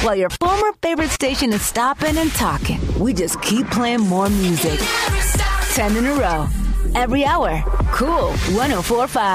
While your former favorite station is stopping and talking, we just keep playing more music. 10 in a row. Every hour. Cool 104.5.